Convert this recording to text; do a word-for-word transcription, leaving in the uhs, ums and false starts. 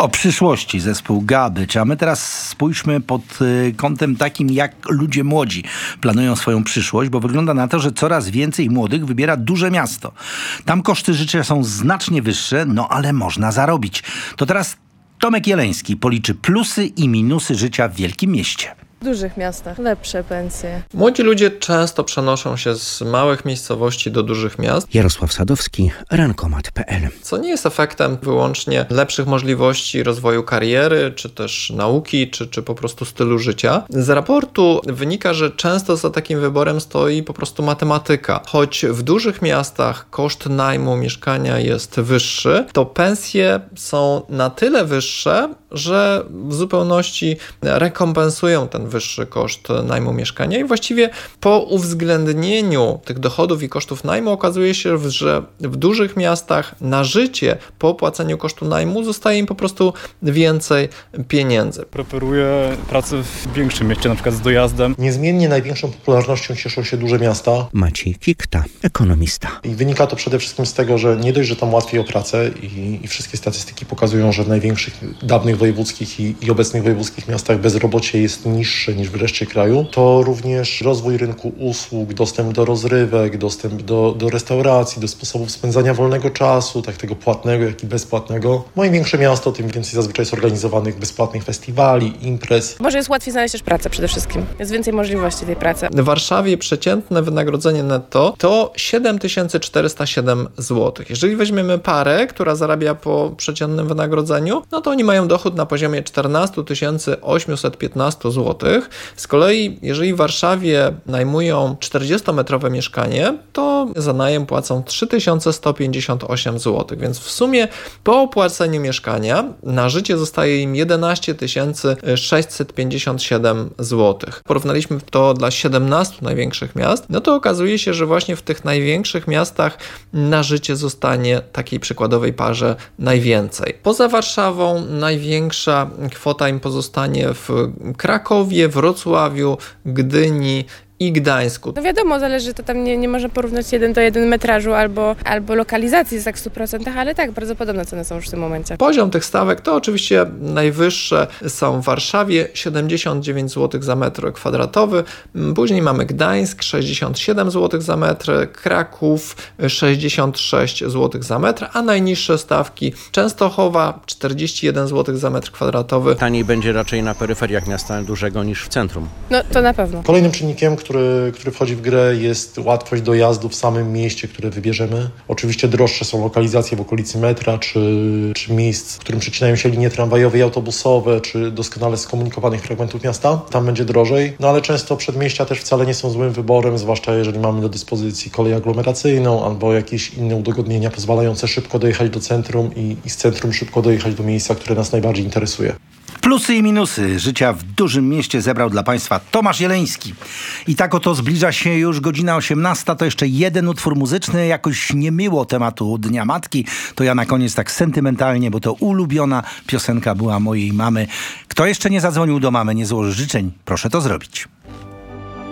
O przyszłości zespół Garbage, a my teraz spójrzmy pod kątem takim, jak ludzie młodzi planują swoją przyszłość, bo wygląda na to, że coraz więcej młodych wybiera duże miasto. Tam koszty życia są znacznie wyższe, no ale można zarobić. To teraz Tomek Jeleński policzy plusy i minusy życia w wielkim mieście. W dużych miastach lepsze pensje. Młodzi ludzie często przenoszą się z małych miejscowości do dużych miast. Jarosław Sadowski, rankomat kropka pe el. Co nie jest efektem wyłącznie lepszych możliwości rozwoju kariery, czy też nauki, czy, czy po prostu stylu życia. Z raportu wynika, że często za takim wyborem stoi po prostu matematyka. Choć w dużych miastach koszt najmu mieszkania jest wyższy, to pensje są na tyle wyższe, że w zupełności rekompensują ten wyższy koszt najmu mieszkania i właściwie po uwzględnieniu tych dochodów i kosztów najmu okazuje się, że w dużych miastach na życie po opłaceniu kosztu najmu zostaje im po prostu więcej pieniędzy. Preferuję pracę w większym mieście, na przykład z dojazdem. Niezmiennie największą popularnością cieszą się duże miasta. Maciej Kikta, ekonomista. I wynika to przede wszystkim z tego, że nie dość, że tam łatwiej o pracę i, i wszystkie statystyki pokazują, że w największych dawnych wojewódzkich i, i obecnych wojewódzkich miastach bezrobocie jest niższe niż w reszcie kraju, to również rozwój rynku usług, dostęp do rozrywek, dostęp do, do restauracji, do sposobów spędzania wolnego czasu, tak tego płatnego, jak i bezpłatnego. No im większe miasto, tym więcej zazwyczaj zorganizowanych bezpłatnych festiwali, imprez. Może jest łatwiej znaleźć też pracę przede wszystkim. Jest więcej możliwości tej pracy. W Warszawie przeciętne wynagrodzenie netto to siedem tysięcy czterysta siedem złotych. Jeżeli weźmiemy parę, która zarabia po przeciętnym wynagrodzeniu, no to oni mają dochód na poziomie czternaście tysięcy osiemset piętnaście złotych. Z kolei, jeżeli w Warszawie najmują czterdziestometrowe mieszkanie, to za najem płacą trzy tysiące sto pięćdziesiąt osiem złotych. Więc w sumie po opłaceniu mieszkania na życie zostaje im jedenaście tysięcy sześćset pięćdziesiąt siedem złotych. Porównaliśmy to dla siedemnastu największych miast, no to okazuje się, że właśnie w tych największych miastach na życie zostanie takiej przykładowej parze najwięcej. Poza Warszawą największa kwota im pozostanie w Krakowie, Wrocławiu, Gdyni i Gdańsku. No wiadomo, zależy, to tam nie, nie można porównać jeden do jeden metrażu albo, albo lokalizacji tak w stu procentach, ale tak, bardzo podobne ceny są już w tym momencie. Poziom tych stawek to oczywiście najwyższe są w Warszawie siedemdziesiąt dziewięć złotych za metr kwadratowy, później mamy Gdańsk sześćdziesiąt siedem złotych za metr, Kraków sześćdziesiąt sześć złotych za metr, a najniższe stawki Częstochowa czterdzieści jeden złotych za metr kwadratowy. Taniej będzie raczej na peryferiach miasta dużego niż w centrum. No to na pewno. Kolejnym czynnikiem, który, który wchodzi w grę, jest łatwość dojazdu w samym mieście, które wybierzemy. Oczywiście droższe są lokalizacje w okolicy metra, czy, czy miejsc, w którym przecinają się linie tramwajowe i autobusowe, czy doskonale skomunikowanych fragmentów miasta. Tam będzie drożej, no ale często przedmieścia też wcale nie są złym wyborem, zwłaszcza jeżeli mamy do dyspozycji kolej aglomeracyjną albo jakieś inne udogodnienia pozwalające szybko dojechać do centrum i, i z centrum szybko dojechać do miejsca, które nas najbardziej interesuje. Plusy i minusy życia w dużym mieście zebrał dla Państwa Tomasz Jeleński. I tak oto zbliża się już godzina osiemnasta, to jeszcze jeden utwór muzyczny, jakoś nie miło tematu Dnia Matki. To ja na koniec tak sentymentalnie, bo to ulubiona piosenka była mojej mamy. Kto jeszcze nie zadzwonił do mamy, nie złoży życzeń, proszę to zrobić.